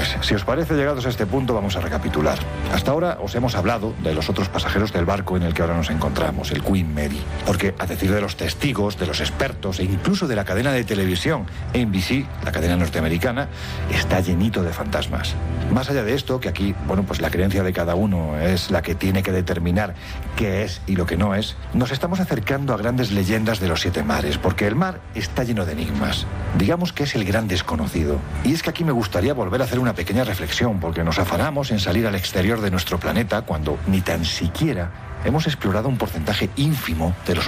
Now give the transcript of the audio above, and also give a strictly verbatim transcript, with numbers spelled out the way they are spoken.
Pues si os parece, llegados a este punto, vamos a recapitular. Hasta ahora os hemos hablado de los otros pasajeros del barco en el que ahora nos encontramos, el Queen Mary. Porque, a decir de los testigos, de los expertos e incluso de la cadena de televisión A B C, la cadena norteamericana, está llenito de fantasmas. Más allá de esto, que aquí, bueno, pues la creencia de cada uno es la que tiene que determinar qué es y lo que no es, nos estamos acercando a grandes leyendas de los siete mares, porque el mar está lleno de enigmas. Digamos que es el gran desconocido. Y es que aquí me gustaría volver a hacer una pequeña reflexión, porque nos afanamos en salir al exterior de nuestro planeta cuando ni tan siquiera hemos explorado un porcentaje ínfimo de los